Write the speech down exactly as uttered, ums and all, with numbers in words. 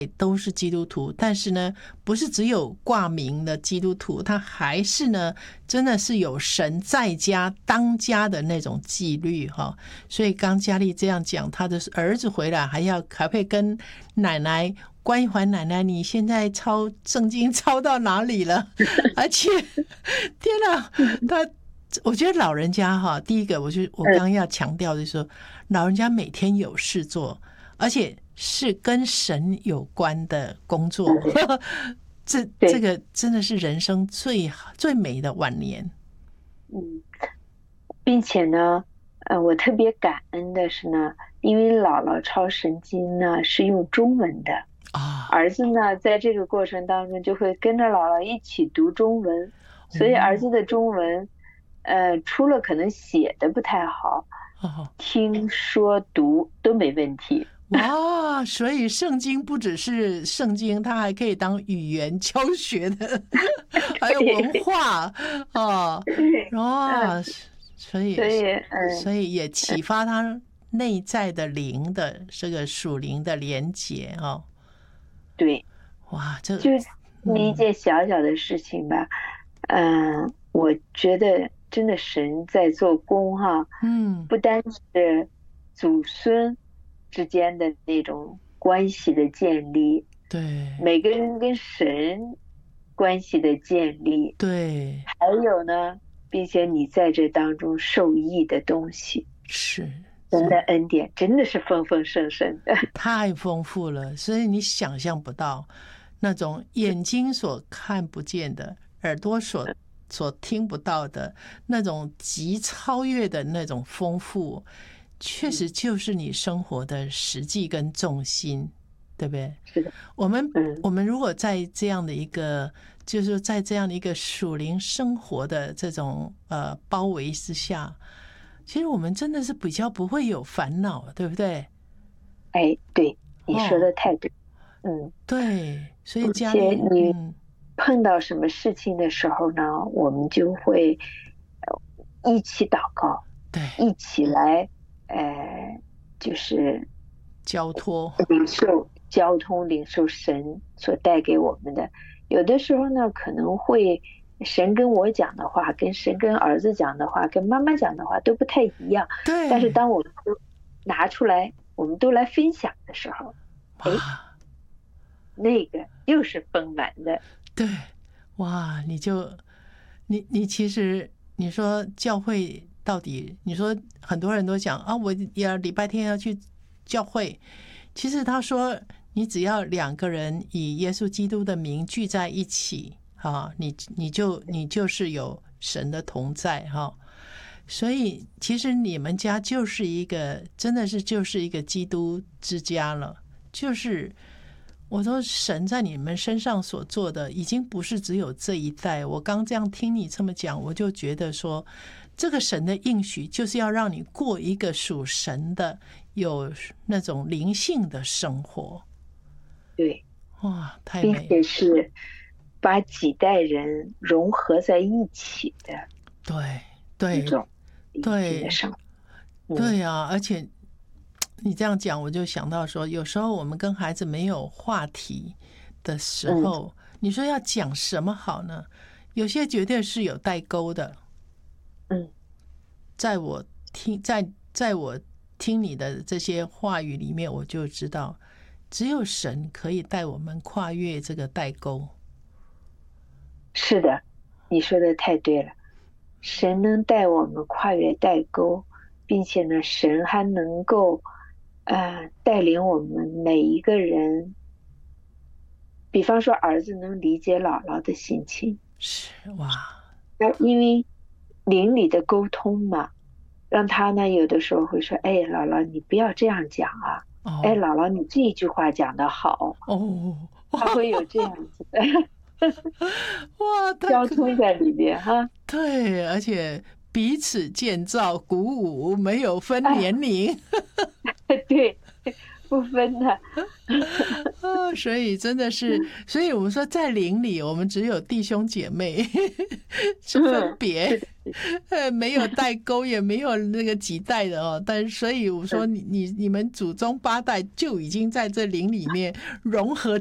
都是基督徒，但是呢不是只有挂名的基督徒，他还是呢真的是有神在家当家的那种纪律哈。所以刚嘉丽这样讲，他的儿子回来还要还会跟奶奶关怀，奶奶你现在抄圣经抄到哪里了？而且天哪，他我觉得老人家哈，第一个我就我刚刚要强调的是说，老人家每天有事做，而且是跟神有关的工作，这这个真的是人生最最美的晚年。 嗯，并且呢，呃，我特别感恩的是呢，因为姥姥抄神经呢是用中文的啊，儿子呢在这个过程当中就会跟着姥姥一起读中文，所以儿子的中文，呃，除了可能写的不太好，听说读都没问题。 哇，所以圣经不只是圣经，它还可以当语言教学的，还有文化哦，哇，所以所以、嗯、 所以也启发他内在的灵的这个属灵的连结哦。 对， 哇，这就一件小小的事情吧，嗯、呃，我觉得真的神在做工哈，嗯，不单是祖孙之间的那种关系的建立， 对， 每个人跟神关系的建立， 对， 还有呢，并且你在这当中受益的东西， 是神的恩典真的是丰丰盛盛的， 太丰富了，所以你想象不到那种眼睛所看不见的，耳朵所所听不到的那种极超越的那种丰富，确实就是你生活的实际跟重心，对不对？ 是的， 我们、嗯、我们如果在这样的一个，就是在这样的一个属灵生活的这种呃包围之下，其实我们真的是比较不会有烦恼，对不对？ 哎，对，你说的太对，哦、嗯， 对，所以家里你嗯。 碰到什么事情的时候呢，我们就会一起祷告， 对， 一起来，呃，就是交托、 领受、交通、领受神所带给我们的。有的时候呢，可能会神跟我讲的话，跟神跟儿子讲的话，跟妈妈讲的话都不太一样。 对。 但是当我们都拿出来，我们都来分享的时候，哎，那个又是丰满的。 对，哇，你就你你其实你说教会到底，你说很多人都讲啊，我要礼拜天要去教会。其实他说，你只要两个人以耶稣基督的名聚在一起，啊，你你就你就是有神的同在哈。所以其实你们家就是一个，真的是就是一个基督之家了，就是。我说神在你们身上所做的已经不是只有这一代，我刚这样听你这么讲，我就觉得说这个神的应许就是要让你过一个属神的有那种灵性的生活。 对， 哇，太美了， 并且是把几代人融合在一起的， 对对一种灵性的生活。 对对啊，而且你这样讲，我就想到说，有时候我们跟孩子没有话题的时候，嗯、你说要讲什么好呢？有些绝对是有代沟的。 嗯， 在我听，在在我听你的这些话语里面，我就知道，只有神可以带我们跨越这个代沟。 是的，你说的太对了，神能带我们跨越代沟，并且呢，神还能够。呃，带领我们每一个人，比方说儿子能理解姥姥的心情， 是哇， 因为邻里的沟通嘛，让他呢有的时候会说：“哎，姥姥你不要这样讲啊，哦、哎，姥姥你这一句话讲得好哦。”他会有这样子的哇， 交通在里面哈。 对，而且彼此建造鼓舞，没有分年龄。 哎对， 不分的。 哦，所以真的是，所以我们说在灵里，我们只有弟兄姐妹是分别，呃，没有代沟，也没有那个几代的哦。但是，所以我说你你你们祖宗八代就已经在这灵里面融合